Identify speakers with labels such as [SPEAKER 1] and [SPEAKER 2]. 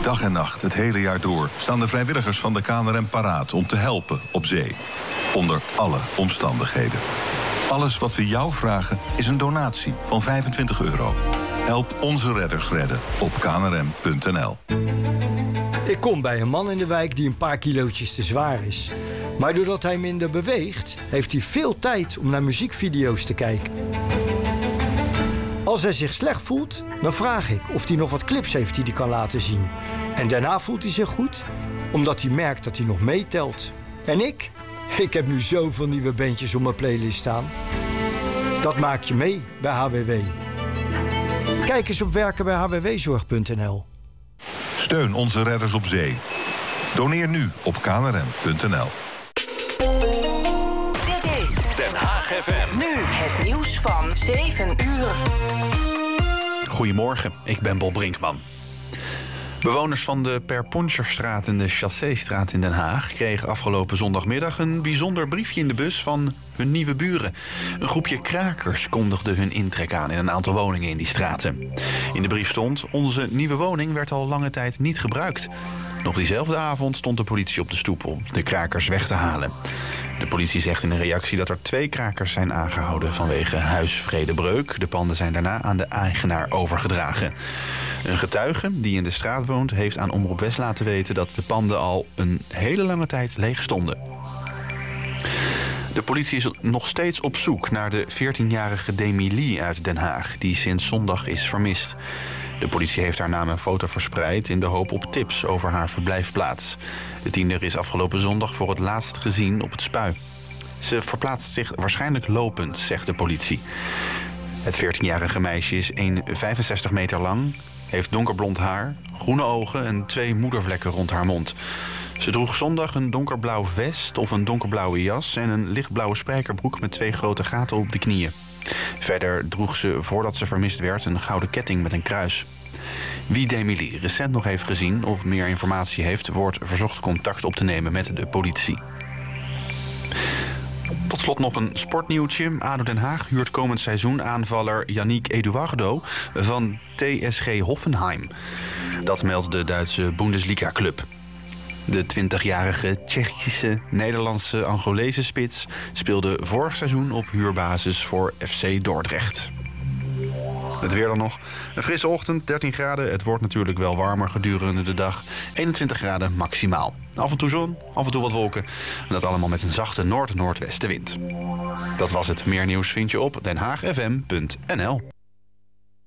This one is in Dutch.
[SPEAKER 1] Dag en nacht, het hele jaar door, staan de vrijwilligers van de KNRM paraat om te helpen op zee. Onder alle omstandigheden. Alles wat we jou vragen is een donatie van €25. Help onze redders redden op knrm.nl.
[SPEAKER 2] Ik kom bij een man in de wijk die een paar kilootjes te zwaar is. Maar doordat hij minder beweegt, heeft hij veel tijd om naar muziekvideo's te kijken. Als hij zich slecht voelt, dan vraag ik of hij nog wat clips heeft die hij kan laten zien. En daarna voelt hij zich goed, omdat hij merkt dat hij nog meetelt. En ik? Ik heb nu zoveel nieuwe bandjes op mijn playlist staan. Dat maak je mee bij HWW. Kijk eens op werkenbijhwwzorg.nl.
[SPEAKER 1] Steun onze redders op zee. Doneer nu op knrm.nl.
[SPEAKER 3] Dit is
[SPEAKER 4] Den Haag FM.
[SPEAKER 3] nu het nieuws van 7 uur.
[SPEAKER 5] Goedemorgen, ik ben Bob Brinkman. Bewoners van de Perponcherstraat en de Chasséstraat in Den Haag kregen afgelopen zondagmiddag een bijzonder briefje in de bus van hun nieuwe buren. Een groepje krakers kondigde hun intrek aan in een aantal woningen in die straten. In de brief stond: onze nieuwe woning werd al lange tijd niet gebruikt. Nog diezelfde avond stond de politie op de stoep om de krakers weg te halen. De politie zegt in een reactie dat er 2 krakers zijn aangehouden vanwege huisvredebreuk. De panden zijn daarna aan de eigenaar overgedragen. Een getuige die in de straat woont heeft aan Omroep West laten weten dat de panden al een hele lange tijd leeg stonden. De politie is nog steeds op zoek naar de 14-jarige Demi uit Den Haag, die sinds zondag is vermist. De politie heeft haar naam en foto verspreid in de hoop op tips over haar verblijfplaats. De tiener is afgelopen zondag voor het laatst gezien op het Spui. Ze verplaatst zich waarschijnlijk lopend, zegt de politie. Het 14-jarige meisje is 1,65 meter lang, heeft donkerblond haar, groene ogen en 2 moedervlekken rond haar mond. Ze droeg zondag een donkerblauw vest of een donkerblauwe jas en een lichtblauwe spijkerbroek met 2 grote gaten op de knieën. Verder droeg ze, voordat ze vermist werd, een gouden ketting met een kruis. Wie Demi recent nog heeft gezien of meer informatie heeft, wordt verzocht contact op te nemen met de politie. Tot slot nog een sportnieuwtje. ADO Den Haag huurt komend seizoen aanvaller Yannick Eduardo van TSG Hoffenheim. Dat meldt de Duitse Bundesliga-club. De 20-jarige Tsjechische, Nederlandse, Angolese spits speelde vorig seizoen op huurbasis voor FC Dordrecht. Het weer dan nog. Een frisse ochtend, 13 graden. Het wordt natuurlijk wel warmer gedurende de dag. 21 graden maximaal. Af en toe zon, af en toe wat wolken. En dat allemaal met een zachte noord-noordwestenwind. Dat was het. Meer nieuws vind je op denhaagfm.nl.